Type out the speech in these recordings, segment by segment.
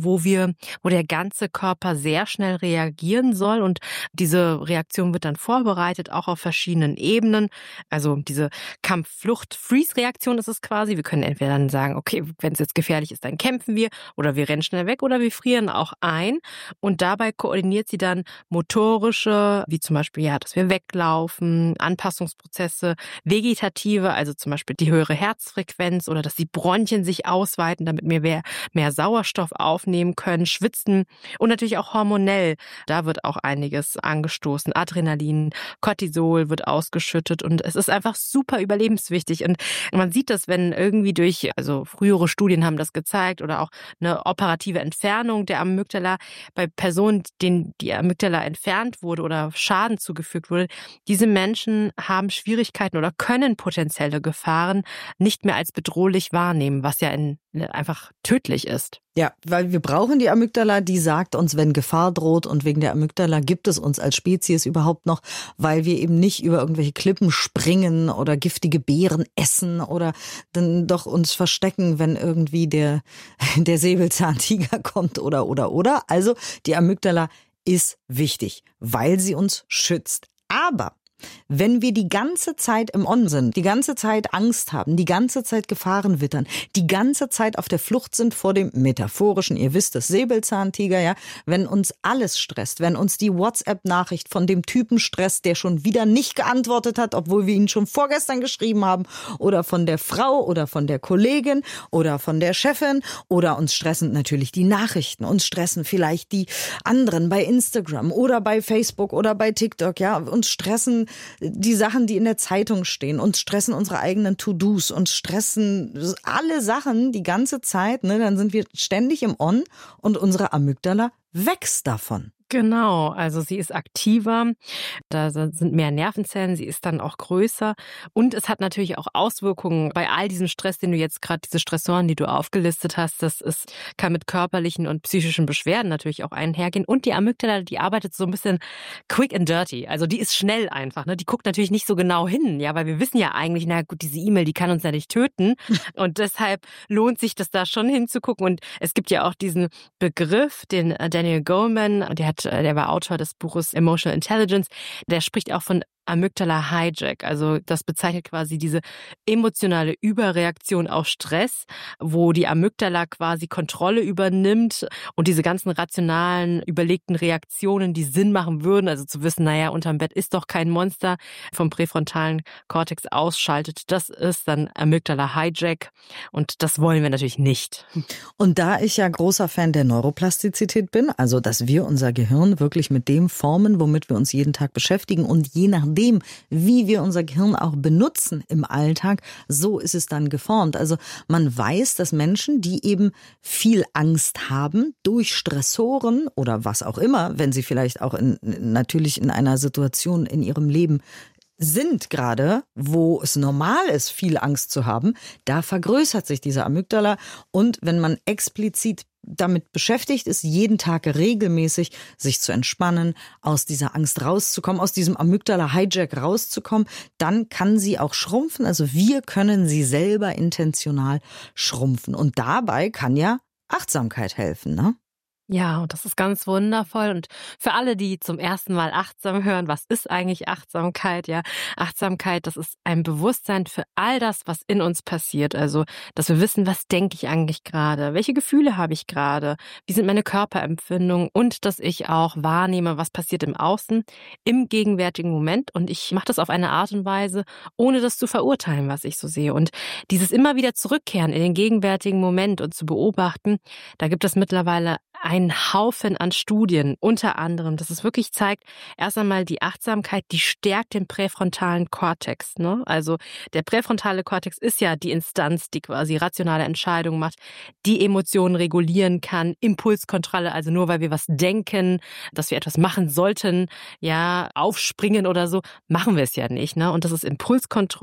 wo der ganze Körper sehr schnell reagieren soll und diese Reaktion wird dann vorbereitet, auch auf verschiedenen Ebenen. Also diese Kampf-Flucht-Freeze-Reaktion ist es quasi. Wir können entweder dann sagen, okay, wenn es jetzt gefährlich ist, dann kämpfen wir oder wir rennen schnell weg oder wir frieren auch ein. Und dabei koordiniert sie dann motorische, wie zum Beispiel, ja, dass wir weglaufen, Anpassungsprozesse, vegetative, also zum Beispiel die höhere Herzfrequenz oder dass die Bronchien sich ausweiten, damit wir mehr Sauerstoff aufnehmen können, schwitzen und natürlich auch hormonell. Da wird auch einiges angestoßen. Adrenalin, Cortisol wird ausgeschüttet und es ist einfach super überlebenswichtig. Und man sieht das, wenn irgendwie also frühere Studien haben das gezeigt oder auch eine operative Entfernung der Amygdala bei Personen, denen die Amygdala entfernt wurde oder Schaden zugefügt wurde. Diese Menschen haben Schwierigkeiten oder können potenzielle Gefahren nicht mehr als bedrohlich wahrnehmen, was ja einfach tödlich ist. Ja, weil wir brauchen die Amygdala, die sagt uns, wenn Gefahr droht, und wegen der Amygdala gibt es uns als Spezies überhaupt noch, weil wir eben nicht über irgendwelche Klippen springen oder giftige Beeren essen oder dann doch uns verstecken, wenn irgendwie der Säbelzahntiger kommt oder. Also die Amygdala ist wichtig, weil sie uns schützt. Aber wenn wir die ganze Zeit im On sind, die ganze Zeit Angst haben, die ganze Zeit Gefahren wittern, die ganze Zeit auf der Flucht sind vor dem metaphorischen, ihr wisst es, Säbelzahntiger, ja, wenn uns alles stresst, wenn uns die WhatsApp-Nachricht von dem Typen stresst, der schon wieder nicht geantwortet hat, obwohl wir ihn schon vorgestern geschrieben haben, oder von der Frau oder von der Kollegin oder von der Chefin, oder uns stressen natürlich die Nachrichten, uns stressen vielleicht die anderen bei Instagram oder bei Facebook oder bei TikTok, ja, uns stressen die Sachen, die in der Zeitung stehen, uns stressen unsere eigenen To-Dos, uns stressen alle Sachen die ganze Zeit, ne? Dann sind wir ständig im On und unsere Amygdala wächst davon. Genau, also sie ist aktiver, da sind mehr Nervenzellen, sie ist dann auch größer und es hat natürlich auch Auswirkungen bei all diesem Stress, den du jetzt gerade, diese Stressoren, die du aufgelistet hast, kann mit körperlichen und psychischen Beschwerden natürlich auch einhergehen und die Amygdala, die arbeitet so ein bisschen quick and dirty, also die ist schnell einfach, ne? Die guckt natürlich nicht so genau hin, ja, weil wir wissen ja eigentlich, na gut, diese E-Mail, die kann uns ja nicht töten und deshalb lohnt sich das da schon hinzugucken und es gibt ja auch diesen Begriff, den Daniel Goleman, der war Autor des Buches Emotional Intelligence, der spricht auch von Amygdala Hijack. Also das bezeichnet quasi diese emotionale Überreaktion auf Stress, wo die Amygdala quasi Kontrolle übernimmt und diese ganzen rationalen, überlegten Reaktionen, die Sinn machen würden, also zu wissen, naja, unterm Bett ist doch kein Monster, vom präfrontalen Kortex ausschaltet. Das ist dann Amygdala Hijack und das wollen wir natürlich nicht. Und da ich ja großer Fan der Neuroplastizität bin, also dass wir unser Gehirn wirklich mit dem formen, womit wir uns jeden Tag beschäftigen und je nachdem, wie wir unser Gehirn auch benutzen im Alltag, so ist es dann geformt. Also man weiß, dass Menschen, die eben viel Angst haben durch Stressoren oder was auch immer, wenn sie vielleicht auch natürlich in einer Situation in ihrem Leben sind gerade, wo es normal ist, viel Angst zu haben, da vergrößert sich diese Amygdala und wenn man explizit damit beschäftigt ist, jeden Tag regelmäßig sich zu entspannen, aus dieser Angst rauszukommen, aus diesem Amygdala-Hijack rauszukommen, dann kann sie auch schrumpfen. Also wir können sie selber intentional schrumpfen. Und dabei kann ja Achtsamkeit helfen, ne? Ja, und das ist ganz wundervoll. Und für alle, die zum ersten Mal achtsam hören, was ist eigentlich Achtsamkeit? Ja, Achtsamkeit, das ist ein Bewusstsein für all das, was in uns passiert. Also, dass wir wissen, was denke ich eigentlich gerade? Welche Gefühle habe ich gerade? Wie sind meine Körperempfindungen? Und dass ich auch wahrnehme, was passiert im Außen, im gegenwärtigen Moment. Und ich mache das auf eine Art und Weise, ohne das zu verurteilen, was ich so sehe. Und dieses immer wieder zurückkehren in den gegenwärtigen Moment und zu beobachten, da gibt es mittlerweile einen Haufen an Studien, unter anderem, dass es wirklich zeigt, erst einmal die Achtsamkeit, die stärkt den präfrontalen Kortex, ne? Also der präfrontale Kortex ist ja die Instanz, die quasi rationale Entscheidungen macht, die Emotionen regulieren kann, Impulskontrolle, also nur weil wir was denken, dass wir etwas machen sollten, ja, aufspringen oder so, machen wir es ja nicht, ne? Und das ist Impulskontrolle.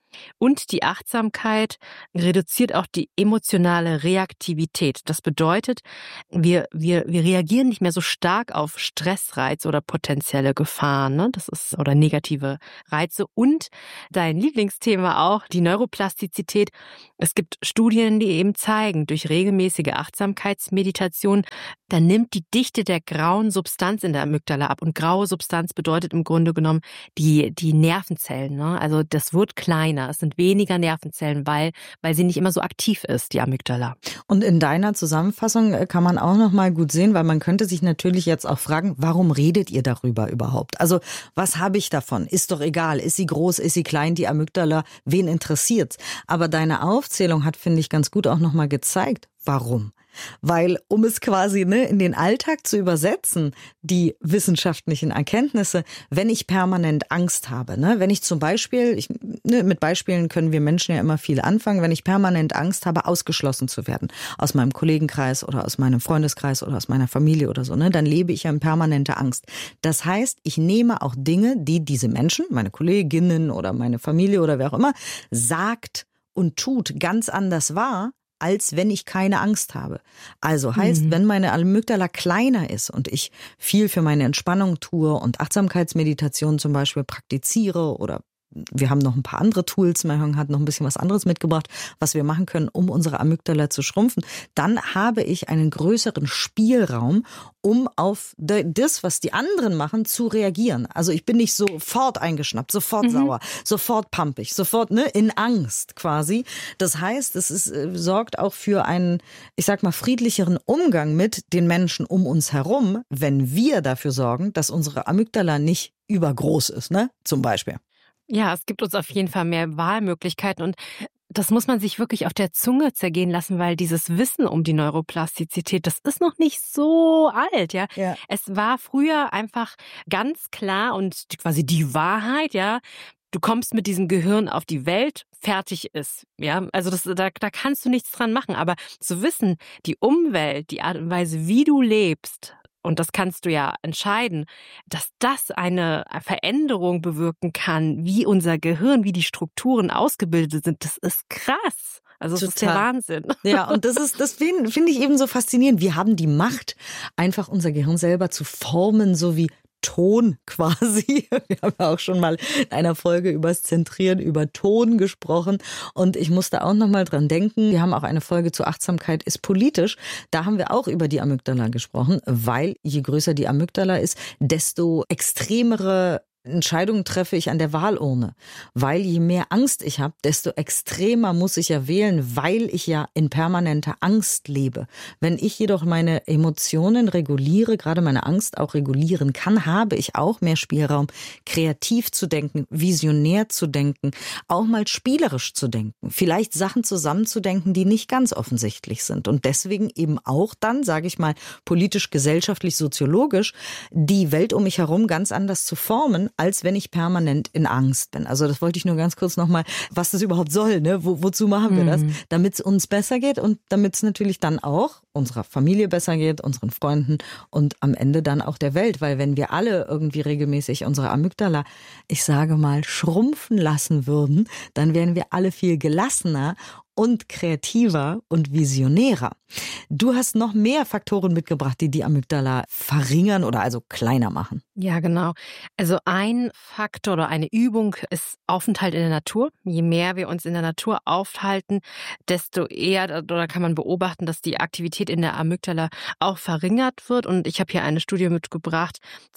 Und die Achtsamkeit reduziert auch die emotionale Reaktivität. Das bedeutet, wir reagieren nicht mehr so stark auf Stressreize oder potenzielle Gefahren, ne? Oder negative Reize. Und dein Lieblingsthema auch, die Neuroplastizität. Es gibt Studien, die eben zeigen, durch regelmäßige Achtsamkeitsmeditation, dann nimmt die Dichte der grauen Substanz in der Amygdala ab. Und graue Substanz bedeutet im Grunde genommen die Nervenzellen, ne? Also das wird kleiner. Es sind weniger Nervenzellen, weil sie nicht immer so aktiv ist, die Amygdala. Und in deiner Zusammenfassung kann man auch noch mal gut sehen, weil man könnte sich natürlich jetzt auch fragen, warum redet ihr darüber überhaupt? Also was habe ich davon? Ist doch egal. Ist sie groß, ist sie klein, die Amygdala? Wen interessiert's? Aber deine Aufzählung hat, finde ich, ganz gut auch noch mal gezeigt, warum. Weil, um es quasi in den Alltag zu übersetzen, die wissenschaftlichen Erkenntnisse, wenn ich permanent Angst habe, wenn ich zum Beispiel, mit Beispielen können wir Menschen ja immer viel anfangen, wenn ich permanent Angst habe, ausgeschlossen zu werden aus meinem Kollegenkreis oder aus meinem Freundeskreis oder aus meiner Familie oder so, dann lebe ich ja in permanenter Angst. Das heißt, ich nehme auch Dinge, die diese Menschen, meine Kolleginnen oder meine Familie oder wer auch immer, sagt und tut, ganz anders wahr, als wenn ich keine Angst habe. Also heißt, wenn meine Amygdala kleiner ist und ich viel für meine Entspannung tue und Achtsamkeitsmeditation zum Beispiel praktiziere oder wir haben noch ein paar andere Tools, Mahjong hat noch ein bisschen was anderes mitgebracht, was wir machen können, um unsere Amygdala zu schrumpfen, dann habe ich einen größeren Spielraum, um auf das, was die anderen machen, zu reagieren. Also ich bin nicht sofort eingeschnappt, sofort sauer, sofort pumpig, sofort in Angst quasi. Das heißt, sorgt auch für einen, ich sag mal, friedlicheren Umgang mit den Menschen um uns herum, wenn wir dafür sorgen, dass unsere Amygdala nicht übergroß ist, zum Beispiel. Ja, es gibt uns auf jeden Fall mehr Wahlmöglichkeiten und das muss man sich wirklich auf der Zunge zergehen lassen, weil dieses Wissen um die Neuroplastizität, das ist noch nicht so alt, ja. Es war früher einfach ganz klar und quasi die Wahrheit, ja. Du kommst mit diesem Gehirn auf die Welt, fertig ist, ja. Also da kannst du nichts dran machen, aber zu wissen, die Umwelt, die Art und Weise, wie du lebst, und das kannst du ja entscheiden, dass das eine Veränderung bewirken kann, wie unser Gehirn, wie die Strukturen ausgebildet sind. Das ist krass. Also das ist der Wahnsinn. Ja, und das finde ich eben so faszinierend. Wir haben die Macht, einfach unser Gehirn selber zu formen, so wie Ton quasi. Wir haben ja auch schon mal in einer Folge übers Zentrieren, über Ton gesprochen. Und ich musste auch noch mal dran denken, wir haben auch eine Folge zu Achtsamkeit ist politisch. Da haben wir auch über die Amygdala gesprochen, weil je größer die Amygdala ist, desto extremere Entscheidungen treffe ich an der Wahlurne. Weil je mehr Angst ich habe, desto extremer muss ich ja wählen, weil ich ja in permanenter Angst lebe. Wenn ich jedoch meine Emotionen reguliere, gerade meine Angst auch regulieren kann, habe ich auch mehr Spielraum, kreativ zu denken, visionär zu denken, auch mal spielerisch zu denken, vielleicht Sachen zusammenzudenken, die nicht ganz offensichtlich sind. Und deswegen eben auch dann, sage ich mal, politisch, gesellschaftlich, soziologisch, die Welt um mich herum ganz anders zu formen, als wenn ich permanent in Angst bin. Also das wollte ich nur ganz kurz nochmal, was das überhaupt soll, wozu machen wir das? Damit es uns besser geht und damit es natürlich dann auch unserer Familie besser geht, unseren Freunden und am Ende dann auch der Welt. Weil wenn wir alle irgendwie regelmäßig unsere Amygdala, ich sage mal, schrumpfen lassen würden, dann wären wir alle viel gelassener und kreativer und visionärer. Du hast noch mehr Faktoren mitgebracht, die Amygdala verringern oder also kleiner machen. Ja, genau. Also ein Faktor oder eine Übung ist Aufenthalt in der Natur. Je mehr wir uns in der Natur aufhalten, desto eher oder kann man beobachten, dass die Aktivität in der Amygdala auch verringert wird. Und ich habe hier eine Studie mitgebracht.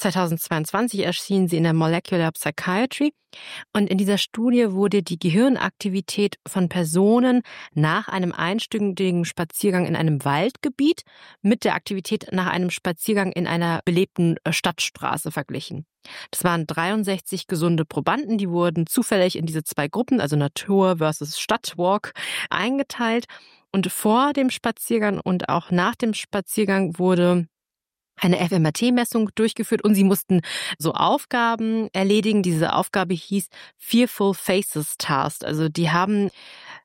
2022 erschien sie in der Molecular Psychiatry. Und in dieser Studie wurde die Gehirnaktivität von Personen nach einem einstündigen Spaziergang in einem Waldgebiet mit der Aktivität nach einem Spaziergang in einer belebten Stadtstraße verglichen. Das waren 63 gesunde Probanden, die wurden zufällig in diese zwei Gruppen, also Natur versus Stadtwalk, eingeteilt. Und vor dem Spaziergang und auch nach dem Spaziergang wurde eine fMRT-Messung durchgeführt und sie mussten so Aufgaben erledigen. Diese Aufgabe hieß Fearful Faces Task. Also die haben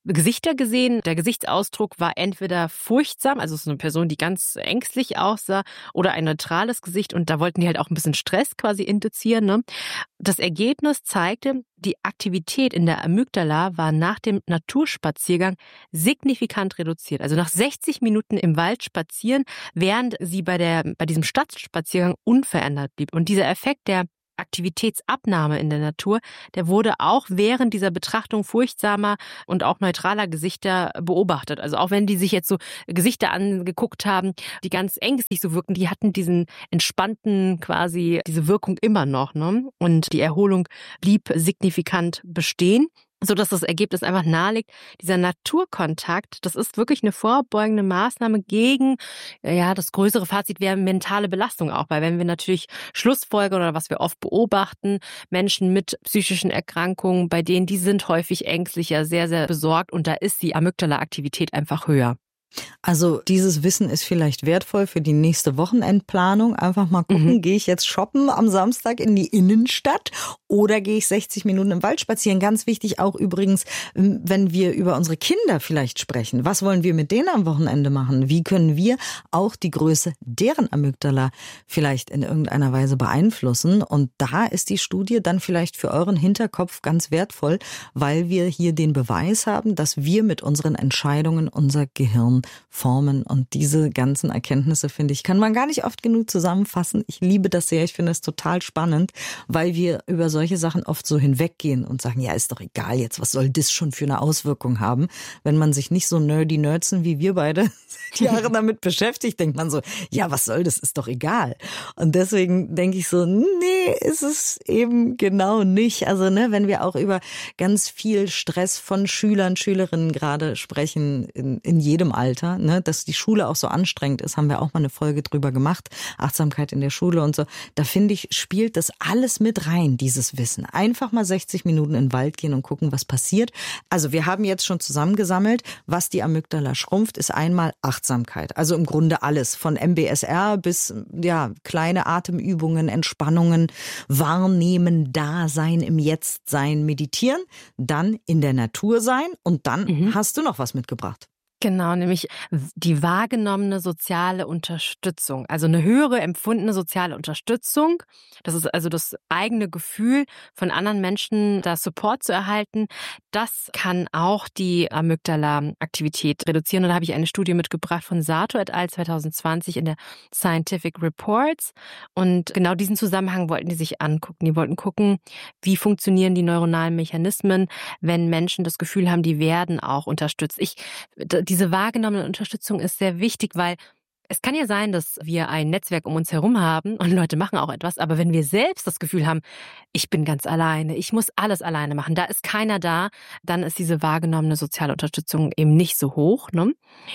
Gesichter gesehen. Der Gesichtsausdruck war entweder furchtsam, also es ist eine Person, die ganz ängstlich aussah, oder ein neutrales Gesicht. Und da wollten die halt auch ein bisschen Stress quasi induzieren, ne? Das Ergebnis zeigte, die Aktivität in der Amygdala war nach dem Naturspaziergang signifikant reduziert. Also nach 60 Minuten im Wald spazieren, während sie bei diesem Stadtspaziergang unverändert blieb. Und dieser Effekt der Aktivitätsabnahme in der Natur, der wurde auch während dieser Betrachtung furchtsamer und auch neutraler Gesichter beobachtet. Also auch wenn die sich jetzt so Gesichter angeguckt haben, die ganz ängstlich so wirken, die hatten diesen entspannten quasi, diese Wirkung immer noch, ne? Und die Erholung blieb signifikant bestehen, sodass das Ergebnis einfach naheliegt. Dieser Naturkontakt, das ist wirklich eine vorbeugende Maßnahme gegen, ja, das größere Fazit wäre mentale Belastung auch, weil wenn wir natürlich schlussfolgern oder was wir oft beobachten, Menschen mit psychischen Erkrankungen, bei denen, die sind häufig ängstlicher, sehr, sehr besorgt und da ist die Amygdala-Aktivität einfach höher. Also dieses Wissen ist vielleicht wertvoll für die nächste Wochenendplanung. Einfach mal gucken, gehe ich jetzt shoppen am Samstag in die Innenstadt oder gehe ich 60 Minuten im Wald spazieren? Ganz wichtig auch übrigens, wenn wir über unsere Kinder vielleicht sprechen. Was wollen wir mit denen am Wochenende machen? Wie können wir auch die Größe deren Amygdala vielleicht in irgendeiner Weise beeinflussen? Und da ist die Studie dann vielleicht für euren Hinterkopf ganz wertvoll, weil wir hier den Beweis haben, dass wir mit unseren Entscheidungen unser Gehirn formen. Und diese ganzen Erkenntnisse, finde ich, kann man gar nicht oft genug zusammenfassen. Ich liebe das sehr. Ich finde es total spannend, weil wir über solche Sachen oft so hinweggehen und sagen, ja, ist doch egal jetzt, was soll das schon für eine Auswirkung haben? Wenn man sich nicht so nerdy-nerdsen wie wir beide seit Jahren damit beschäftigt, denkt man so, ja, was soll das, ist doch egal. Und deswegen denke ich so, nee, ist es eben genau nicht. Also, ne, wenn wir auch über ganz viel Stress von Schülern, Schülerinnen gerade sprechen, in jedem Alter, ne, dass die Schule auch so anstrengend ist, haben wir auch mal eine Folge drüber gemacht, Achtsamkeit in der Schule und so. Da finde ich, spielt das alles mit rein, dieses Wissen. Einfach mal 60 Minuten in den Wald gehen und gucken, was passiert. Also wir haben jetzt schon zusammengesammelt, was die Amygdala schrumpft, ist einmal Achtsamkeit. Also im Grunde alles, von MBSR bis ja kleine Atemübungen, Entspannungen, Wahrnehmen, Dasein, im Jetzt sein, meditieren, dann in der Natur sein und dann hast du noch was mitgebracht. Genau, nämlich die wahrgenommene soziale Unterstützung. Also eine höhere empfundene soziale Unterstützung. Das ist also das eigene Gefühl, von anderen Menschen da Support zu erhalten. Das kann auch die Amygdala-Aktivität reduzieren. Und da habe ich eine Studie mitgebracht von Sato et al. 2020 in der Scientific Reports. Und genau diesen Zusammenhang wollten die sich angucken. Die wollten gucken, wie funktionieren die neuronalen Mechanismen, wenn Menschen das Gefühl haben, die werden auch unterstützt. Diese wahrgenommene Unterstützung ist sehr wichtig, weil es kann ja sein, dass wir ein Netzwerk um uns herum haben und Leute machen auch etwas, aber wenn wir selbst das Gefühl haben, ich bin ganz alleine, ich muss alles alleine machen, da ist keiner da, dann ist diese wahrgenommene soziale Unterstützung eben nicht so hoch, ne?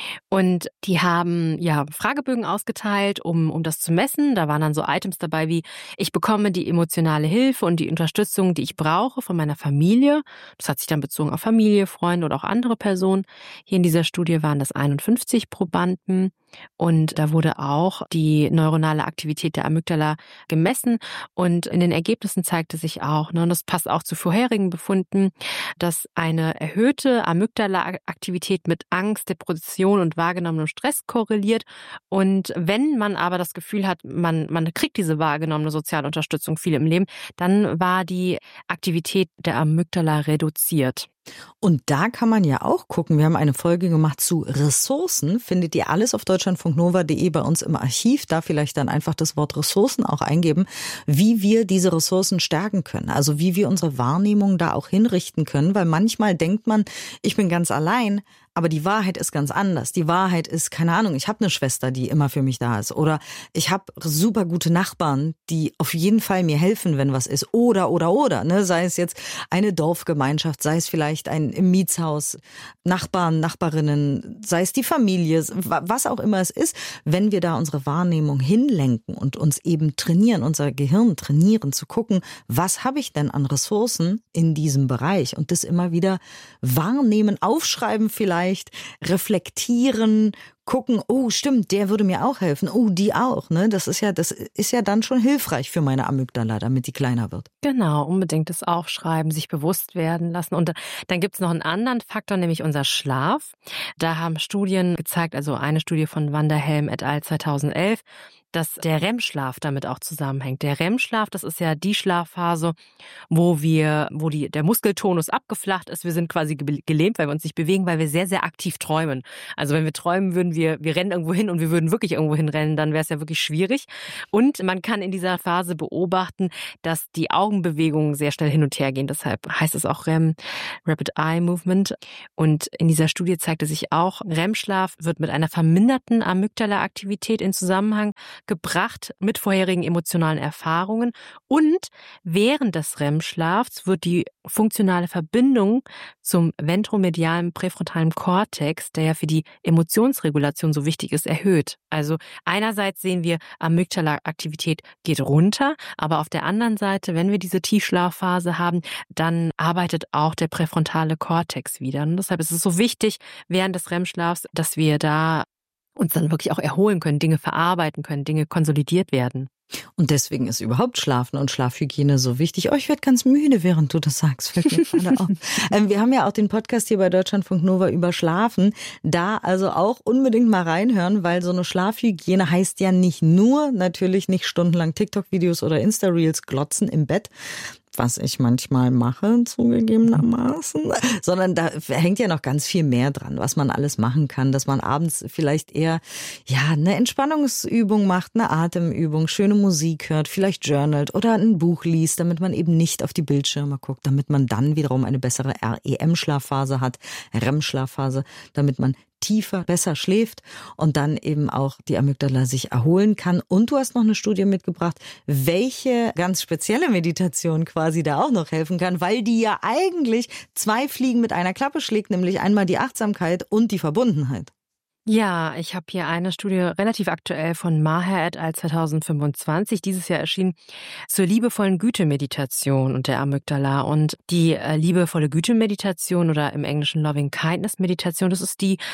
Und die haben ja Fragebögen ausgeteilt, um das zu messen. Da waren dann so Items dabei wie, ich bekomme die emotionale Hilfe und die Unterstützung, die ich brauche von meiner Familie. Das hat sich dann bezogen auf Familie, Freunde oder auch andere Personen. Hier in dieser Studie waren das 51 Probanden. Und da wurde auch die neuronale Aktivität der Amygdala gemessen. Und in den Ergebnissen zeigte sich auch, und das passt auch zu vorherigen Befunden, dass eine erhöhte Amygdala-Aktivität mit Angst, Depression und wahrgenommenem Stress korreliert. Und wenn man aber das Gefühl hat, man kriegt diese wahrgenommene soziale Unterstützung viel im Leben, dann war die Aktivität der Amygdala reduziert. Und da kann man ja auch gucken, wir haben eine Folge gemacht zu Ressourcen, findet ihr alles auf deutschlandfunknova.de bei uns im Archiv, da vielleicht dann einfach das Wort Ressourcen auch eingeben, wie wir diese Ressourcen stärken können, also wie wir unsere Wahrnehmung da auch hinrichten können, weil manchmal denkt man, ich bin ganz allein, aber die Wahrheit ist ganz anders. Die Wahrheit ist, keine Ahnung, ich habe eine Schwester, die immer für mich da ist. Oder ich habe super gute Nachbarn, die auf jeden Fall mir helfen, wenn was ist. Oder. Ne? Sei es jetzt eine Dorfgemeinschaft, sei es vielleicht ein im Mietshaus, Nachbarn, Nachbarinnen, sei es die Familie, was auch immer es ist. Wenn wir da unsere Wahrnehmung hinlenken und uns eben trainieren, unser Gehirn trainieren, zu gucken, was habe ich denn an Ressourcen in diesem Bereich? Und das immer wieder wahrnehmen, aufschreiben vielleicht, vielleicht, reflektieren, gucken, oh stimmt, der würde mir auch helfen, oh die auch, ne? Das ist ja dann schon hilfreich für meine Amygdala, damit die kleiner wird. Genau, unbedingt das Aufschreiben, sich bewusst werden lassen. Und dann gibt's noch einen anderen Faktor, nämlich unser Schlaf. Da haben Studien gezeigt, also eine Studie von Vanderhelm et al. 2011, dass der REM-Schlaf damit auch zusammenhängt. Der REM-Schlaf, das ist ja die Schlafphase, wo der Muskeltonus abgeflacht ist. Wir sind quasi gelähmt, weil wir uns nicht bewegen, weil wir sehr, sehr aktiv träumen. Also wenn wir träumen würden, wir rennen irgendwo hin und wir würden wirklich irgendwo hinrennen, dann wäre es ja wirklich schwierig. Und man kann in dieser Phase beobachten, dass die Augenbewegungen sehr schnell hin und her gehen. Deshalb heißt es auch REM, Rapid Eye Movement. Und in dieser Studie zeigte sich auch, REM-Schlaf wird mit einer verminderten Amygdala-Aktivität in Zusammenhang gebracht mit vorherigen emotionalen Erfahrungen. Und während des REM-Schlafs wird die funktionale Verbindung zum ventromedialen präfrontalen Kortex, der ja für die Emotionsregulation so wichtig ist, erhöht. Also einerseits sehen wir, Amygdala-Aktivität geht runter, aber auf der anderen Seite, wenn wir diese Tiefschlafphase haben, dann arbeitet auch der präfrontale Kortex wieder. Und deshalb ist es so wichtig, während des REM-Schlafs, dass wir da uns dann wirklich auch erholen können, Dinge verarbeiten können, Dinge konsolidiert werden. Und deswegen ist überhaupt Schlafen und Schlafhygiene so wichtig. Oh, ich werde ganz müde, während du das sagst. Fällt mir gerade auf. Wir haben ja auch den Podcast hier bei Deutschlandfunk Nova über Schlafen. Da also auch unbedingt mal reinhören, weil so eine Schlafhygiene heißt ja natürlich nicht stundenlang TikTok-Videos oder Insta-Reels glotzen im Bett, was ich manchmal mache, zugegebenermaßen, sondern da hängt ja noch ganz viel mehr dran, was man alles machen kann, dass man abends vielleicht eher eine Entspannungsübung macht, eine Atemübung, schöne Musik hört, vielleicht journalt oder ein Buch liest, damit man eben nicht auf die Bildschirme guckt, damit man dann wiederum eine bessere REM-Schlafphase hat, REM-Schlafphase, damit man tiefer, besser schläft und dann eben auch die Amygdala sich erholen kann. Und du hast noch eine Studie mitgebracht, welche ganz spezielle Meditation quasi da auch noch helfen kann, weil die ja eigentlich 2 Fliegen mit einer Klappe schlägt, nämlich einmal die Achtsamkeit und die Verbundenheit. Ja, ich habe hier eine Studie relativ aktuell von Maher et al. 2025, dieses Jahr erschienen, zur liebevollen Güte-Meditation und der Amygdala. Und die liebevolle Güte-Meditation oder im Englischen Loving-Kindness-Meditation, das ist die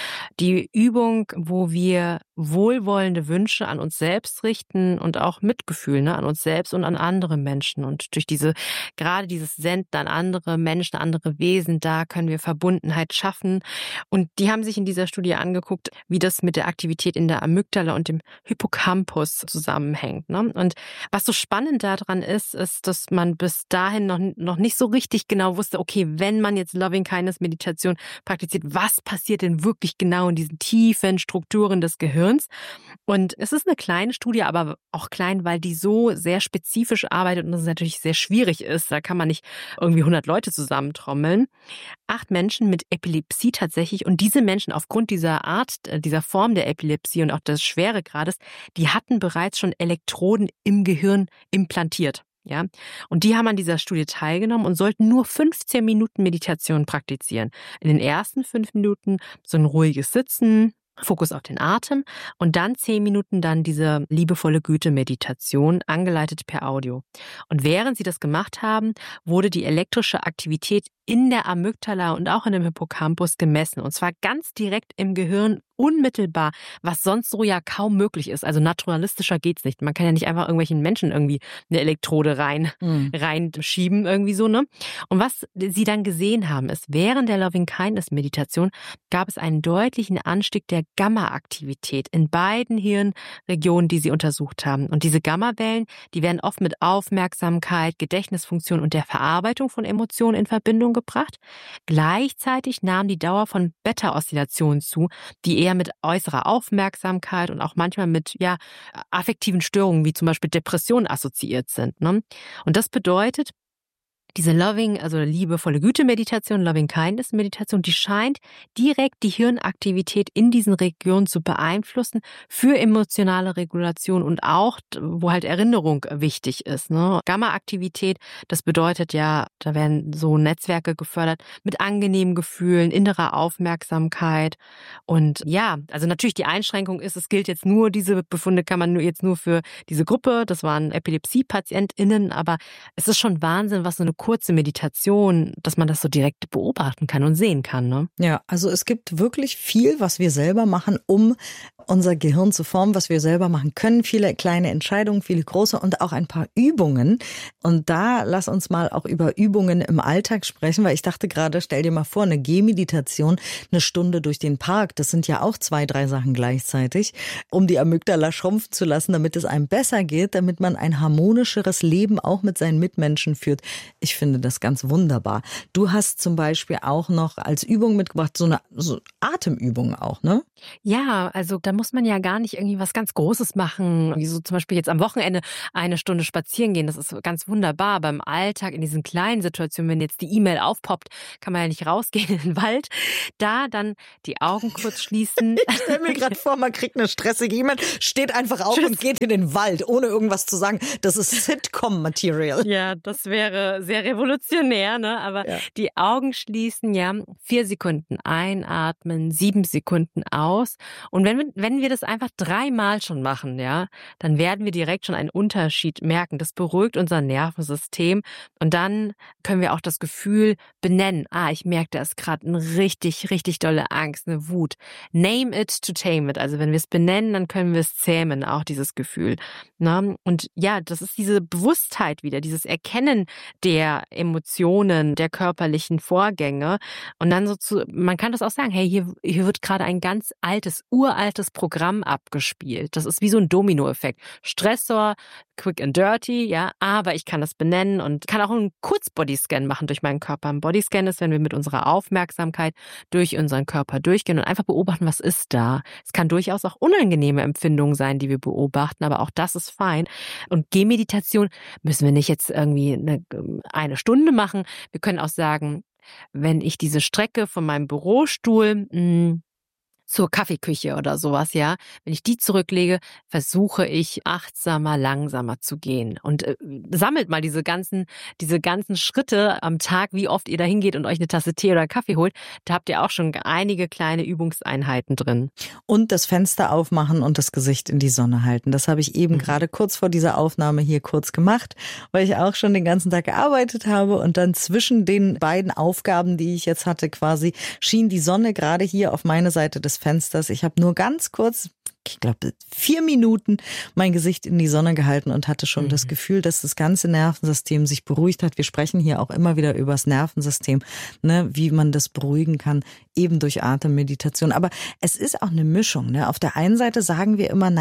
Übung, wo wir wohlwollende Wünsche an uns selbst richten und auch Mitgefühl, an uns selbst und an andere Menschen. Und durch gerade dieses Senden an andere Menschen, andere Wesen, da können wir Verbundenheit schaffen. Und die haben sich in dieser Studie angeguckt, wie das mit der Aktivität in der Amygdala und dem Hippocampus zusammenhängt. Und was so spannend daran ist, dass man bis dahin noch nicht so richtig genau wusste, okay, wenn man jetzt Loving-Kindness-Meditation praktiziert, was passiert denn wirklich genau in diesen tiefen Strukturen des Gehirns? Und es ist eine kleine Studie, aber auch klein, weil die so sehr spezifisch arbeitet und das natürlich sehr schwierig ist. Da kann man nicht irgendwie 100 Leute zusammentrommeln. 8 Menschen mit Epilepsie tatsächlich. Und diese Menschen aufgrund dieser Form der Epilepsie und auch des Schweregrades, die hatten bereits schon Elektroden im Gehirn implantiert. Ja, und die haben an dieser Studie teilgenommen und sollten nur 15 Minuten Meditation praktizieren. In den ersten 5 Minuten so ein ruhiges Sitzen, Fokus auf den Atem und dann 10 Minuten dann diese liebevolle Güte-Meditation, angeleitet per Audio. Und während sie das gemacht haben, wurde die elektrische Aktivität in der Amygdala und auch in dem Hippocampus gemessen. Und zwar ganz direkt im Gehirn, unmittelbar, was sonst so ja kaum möglich ist. Also naturalistischer geht's nicht. Man kann ja nicht einfach irgendwelchen Menschen irgendwie eine Elektrode reinschieben irgendwie so, ne? Und was sie dann gesehen haben, ist, während der Loving-Kindness-Meditation gab es einen deutlichen Anstieg der Gamma-Aktivität in beiden Hirnregionen, die sie untersucht haben. Und diese Gamma-Wellen, die werden oft mit Aufmerksamkeit, Gedächtnisfunktion und der Verarbeitung von Emotionen in Verbindung gebracht. Gleichzeitig nahm die Dauer von Beta-Oszillationen zu, die eher mit äußerer Aufmerksamkeit und auch manchmal mit affektiven Störungen wie zum Beispiel Depressionen assoziiert sind. Ne? Und das bedeutet, diese liebevolle Güte-Meditation, Loving-Kindness-Meditation, die scheint direkt die Hirnaktivität in diesen Regionen zu beeinflussen für emotionale Regulation und auch, wo halt Erinnerung wichtig ist. Ne? Gamma-Aktivität, das bedeutet ja, da werden so Netzwerke gefördert mit angenehmen Gefühlen, innerer Aufmerksamkeit. Und ja, also natürlich die Einschränkung ist, es gilt jetzt nur, diese Befunde kann man jetzt nur für diese Gruppe, das waren Epilepsie-PatientInnen, aber es ist schon Wahnsinn, was so eine kurze Meditation, dass man das so direkt beobachten kann und sehen kann, ne? Ja, also es gibt wirklich viel, was wir selber machen, um unser Gehirn zu formen, was wir selber machen können. Viele kleine Entscheidungen, viele große und auch ein paar Übungen. Und da lass uns mal auch über Übungen im Alltag sprechen, weil ich dachte gerade, stell dir mal vor, eine Gehmeditation, eine Stunde durch den Park, das sind ja auch 2, 3 Sachen gleichzeitig, um die Amygdala schrumpfen zu lassen, damit es einem besser geht, damit man ein harmonischeres Leben auch mit seinen Mitmenschen führt. Ich finde das ganz wunderbar. Du hast zum Beispiel auch noch als Übung mitgebracht, so Atemübung auch, ne? Ja, also da muss man ja gar nicht irgendwie was ganz Großes machen, wie so zum Beispiel jetzt am Wochenende 1 Stunde spazieren gehen. Das ist ganz wunderbar. Beim Alltag, in diesen kleinen Situationen, wenn jetzt die E-Mail aufpoppt, kann man ja nicht rausgehen in den Wald. Da dann die Augen kurz schließen. Ich stelle mir gerade vor, man kriegt eine stressige E-Mail, steht einfach auf und geht in den Wald, ohne irgendwas zu sagen. Das ist Sitcom-Material. Ja, das wäre sehr revolutionär, ne? Aber die Augen schließen, ja, 4 Sekunden einatmen, 7 Sekunden aus. Und wenn wir das einfach 3-mal schon machen, ja, dann werden wir direkt schon einen Unterschied merken. Das beruhigt unser Nervensystem. Und dann können wir auch das Gefühl benennen. Ich merke, da ist gerade eine richtig, richtig dolle Angst, eine Wut. Name it to tame it. Also wenn wir es benennen, dann können wir es zähmen, auch dieses Gefühl. Ne? Und ja, das ist diese Bewusstheit wieder, dieses Erkennen der Emotionen, der körperlichen Vorgänge. Und dann man kann das auch sagen, hey, hier wird gerade ein ganz uraltes Programm abgespielt. Das ist wie so ein Dominoeffekt. Stressor, quick and dirty, ja, aber ich kann das benennen und kann auch einen Kurz-Bodyscan machen durch meinen Körper. Ein Bodyscan ist, wenn wir mit unserer Aufmerksamkeit durch unseren Körper durchgehen und einfach beobachten, was ist da. Es kann durchaus auch unangenehme Empfindungen sein, die wir beobachten, aber auch das ist fein. Und Gehmeditation müssen wir nicht jetzt irgendwie eine Stunde machen. Wir können auch sagen, wenn ich diese Strecke von meinem Bürostuhl zur Kaffeeküche oder sowas, ja. Wenn ich die zurücklege, versuche ich achtsamer, langsamer zu gehen und sammelt mal diese ganzen Schritte am Tag, wie oft ihr da hingeht und euch eine Tasse Tee oder Kaffee holt. Da habt ihr auch schon einige kleine Übungseinheiten drin. Und das Fenster aufmachen und das Gesicht in die Sonne halten. Das habe ich eben gerade kurz vor dieser Aufnahme hier kurz gemacht, weil ich auch schon den ganzen Tag gearbeitet habe und dann zwischen den beiden Aufgaben, die ich jetzt hatte, quasi schien die Sonne gerade hier auf meine Seite des Fensters. Ich habe nur ganz kurz, ich glaube 4 Minuten, mein Gesicht in die Sonne gehalten und hatte schon das Gefühl, dass das ganze Nervensystem sich beruhigt hat. Wir sprechen hier auch immer wieder über das Nervensystem, ne, wie man das beruhigen kann, eben durch Atemmeditation. Aber es ist auch eine Mischung. Ne? Auf der einen Seite sagen wir immer,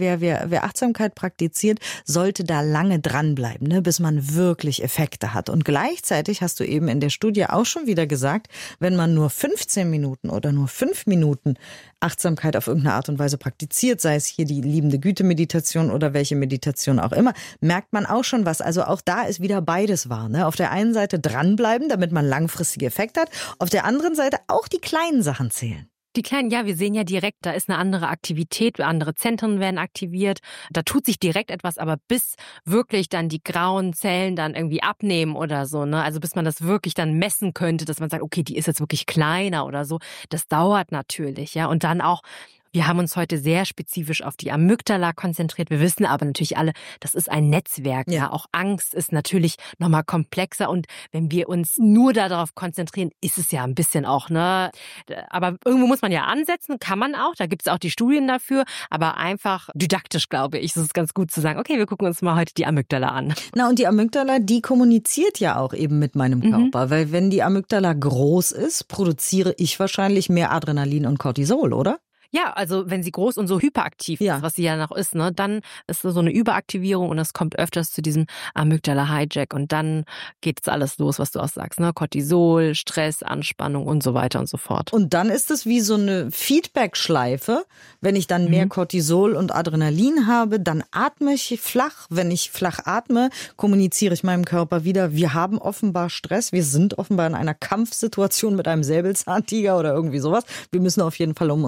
wer Achtsamkeit praktiziert, sollte da lange dranbleiben, ne, bis man wirklich Effekte hat. Und gleichzeitig hast du eben in der Studie auch schon wieder gesagt, wenn man nur 15 Minuten oder nur 5 Minuten Achtsamkeit auf irgendeine Art und Weise praktiziert, sei es hier die liebende Güte-Meditation oder welche Meditation auch immer, merkt man auch schon was. Also auch da ist wieder beides wahr. Ne? Auf der einen Seite dranbleiben, damit man langfristige Effekte hat. Auf der anderen Seite auch die kleinen Sachen zählen. Die kleinen, ja, wir sehen ja direkt, da ist eine andere Aktivität, andere Zentren werden aktiviert, da tut sich direkt etwas, aber bis wirklich dann die grauen Zellen dann irgendwie abnehmen oder so, ne, also bis man das wirklich dann messen könnte, dass man sagt, okay, die ist jetzt wirklich kleiner oder so, das dauert natürlich, ja, und dann auch, wir haben uns heute sehr spezifisch auf die Amygdala konzentriert. Wir wissen aber natürlich alle, das ist ein Netzwerk. Ja, auch Angst ist natürlich nochmal komplexer. Und wenn wir uns nur darauf konzentrieren, ist es ja ein bisschen auch, ne? Aber irgendwo muss man ja ansetzen, kann man auch. Da gibt es auch die Studien dafür. Aber einfach didaktisch, glaube ich, ist es ganz gut zu sagen, okay, wir gucken uns mal heute die Amygdala an. Na, und die Amygdala, die kommuniziert ja auch eben mit meinem Körper. Weil wenn die Amygdala groß ist, produziere ich wahrscheinlich mehr Adrenalin und Cortisol, oder? Ja, also wenn sie groß und so hyperaktiv ist, was sie ja noch ist, ne, dann ist so eine Überaktivierung und es kommt öfters zu diesem Amygdala-Hijack und dann geht es alles los, was du auch sagst, ne, Cortisol, Stress, Anspannung und so weiter und so fort. Und dann ist es wie so eine Feedback-Schleife. Wenn ich dann mehr Cortisol und Adrenalin habe, dann atme ich flach. Wenn ich flach atme, kommuniziere ich meinem Körper wieder, wir haben offenbar Stress, wir sind offenbar in einer Kampfsituation mit einem Säbelzahntiger oder irgendwie sowas. Wir müssen auf jeden Fall um unser Leben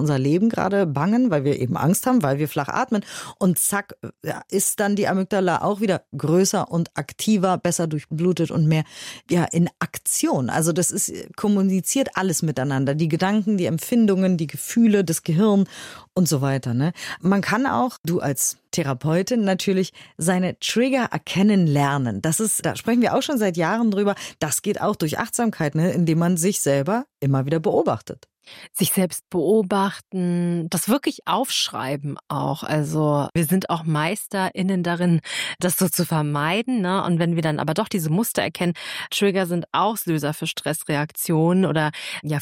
gerade bangen, weil wir eben Angst haben, weil wir flach atmen. Und zack, ist dann die Amygdala auch wieder größer und aktiver, besser durchblutet und mehr in Aktion. Also das kommuniziert alles miteinander. Die Gedanken, die Empfindungen, die Gefühle, das Gehirn und so weiter. Ne? Man kann auch, du als Therapeutin natürlich, seine Trigger erkennen lernen. Da sprechen wir auch schon seit Jahren drüber. Das geht auch durch Achtsamkeit, ne? Indem man sich selber immer wieder beobachtet. Sich selbst beobachten, das wirklich aufschreiben auch. Also wir sind auch MeisterInnen darin, das so zu vermeiden, ne? Und wenn wir dann aber doch diese Muster erkennen, Trigger sind Auslöser für Stressreaktionen oder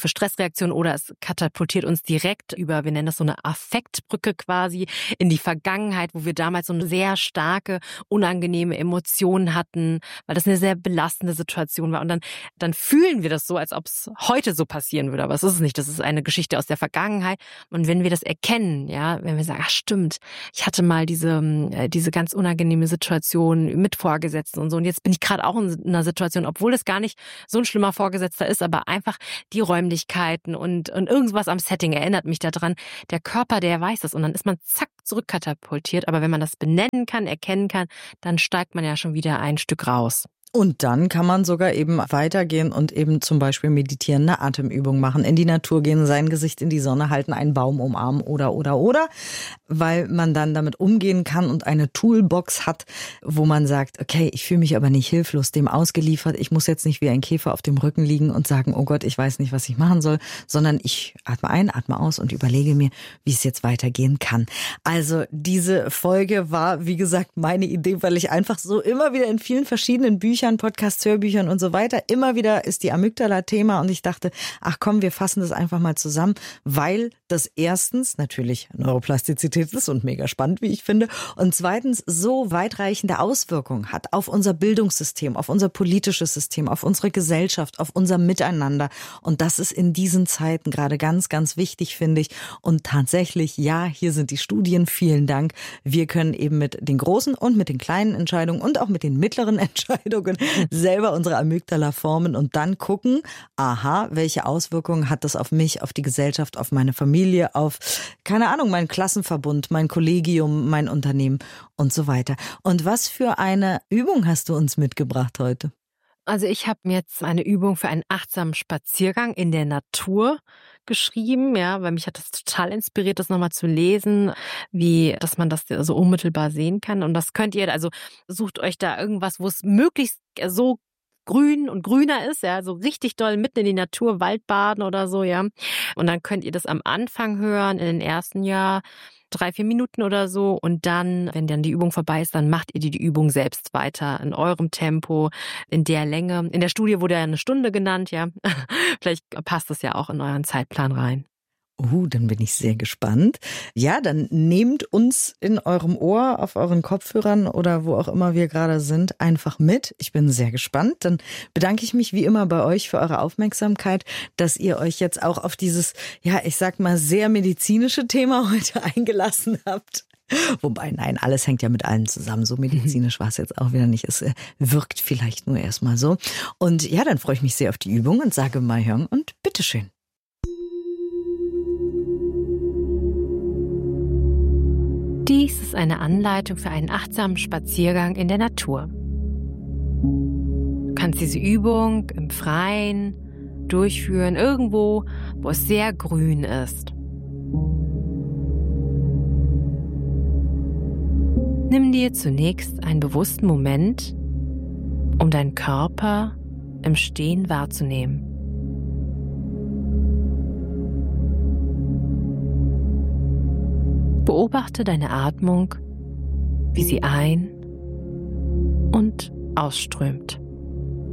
es katapultiert uns direkt über, wir nennen das so eine Affektbrücke quasi, in die Vergangenheit, wo wir damals so eine sehr starke, unangenehme Emotion hatten, weil das eine sehr belastende Situation war. Und dann fühlen wir das so, als ob es heute so passieren würde. Aber es ist es nicht. Das ist eine Geschichte aus der Vergangenheit. Und wenn wir das erkennen, wenn wir sagen, ach stimmt, ich hatte mal diese ganz unangenehme Situation mit Vorgesetzten und so. Und jetzt bin ich gerade auch in einer Situation, obwohl es gar nicht so ein schlimmer Vorgesetzter ist, aber einfach die Räumlichkeiten und irgendwas am Setting erinnert mich daran. Der Körper, der weiß das. Und dann ist man zack zurückkatapultiert. Aber wenn man das benennen kann, erkennen kann, dann steigt man ja schon wieder ein Stück raus. Und dann kann man sogar eben weitergehen und eben zum Beispiel meditieren, eine Atemübung machen, in die Natur gehen, sein Gesicht in die Sonne halten, einen Baum umarmen oder, weil man dann damit umgehen kann und eine Toolbox hat, wo man sagt, okay, ich fühle mich aber nicht hilflos, dem ausgeliefert, ich muss jetzt nicht wie ein Käfer auf dem Rücken liegen und sagen, oh Gott, ich weiß nicht, was ich machen soll, sondern ich atme ein, atme aus und überlege mir, wie es jetzt weitergehen kann. Also diese Folge war, wie gesagt, meine Idee, weil ich einfach so immer wieder in vielen verschiedenen Büchern, Podcasts, Hörbüchern und so weiter, immer wieder ist die Amygdala Thema und ich dachte, ach komm, wir fassen das einfach mal zusammen, weil das erstens natürlich Neuroplastizität ist und mega spannend, wie ich finde, und zweitens so weitreichende Auswirkungen hat auf unser Bildungssystem, auf unser politisches System, auf unsere Gesellschaft, auf unser Miteinander, und das ist in diesen Zeiten gerade ganz, ganz wichtig, finde ich, und tatsächlich, ja, hier sind die Studien, vielen Dank, wir können eben mit den großen und mit den kleinen Entscheidungen und auch mit den mittleren Entscheidungen selber unsere Amygdala formen und dann gucken, aha, welche Auswirkungen hat das auf mich, auf die Gesellschaft, auf meine Familie, auf, keine Ahnung, meinen Klassenverbund, mein Kollegium, mein Unternehmen und so weiter. Und was für eine Übung hast du uns mitgebracht heute? Also ich habe mir jetzt eine Übung für einen achtsamen Spaziergang in der Natur geschrieben, weil mich hat das total inspiriert, das nochmal zu lesen, dass man das so unmittelbar sehen kann. Und das könnt ihr, also sucht euch da irgendwas, wo es möglichst so grün und grüner ist, so richtig doll mitten in die Natur, Waldbaden oder so, Und dann könnt ihr das am Anfang hören, in den ersten Jahr 3-4 Minuten oder so, und dann, wenn dann die Übung vorbei ist, dann macht ihr die Übung selbst weiter in eurem Tempo, in der Länge. In der Studie wurde ja 1 Stunde genannt, Vielleicht passt das ja auch in euren Zeitplan rein. Dann bin ich sehr gespannt. Ja, dann nehmt uns in eurem Ohr, auf euren Kopfhörern oder wo auch immer wir gerade sind, einfach mit. Ich bin sehr gespannt. Dann bedanke ich mich wie immer bei euch für eure Aufmerksamkeit, dass ihr euch jetzt auch auf dieses, ich sag mal, sehr medizinische Thema heute eingelassen habt. Wobei, nein, alles hängt ja mit allem zusammen. So medizinisch war es jetzt auch wieder nicht. Es wirkt vielleicht nur erstmal so. Und ja, dann freue ich mich sehr auf die Übung und sage Mahjong und bitteschön. Dies ist eine Anleitung für einen achtsamen Spaziergang in der Natur. Du kannst diese Übung im Freien durchführen, irgendwo, wo es sehr grün ist. Nimm dir zunächst einen bewussten Moment, um deinen Körper im Stehen wahrzunehmen. Beobachte deine Atmung, wie sie ein- und ausströmt.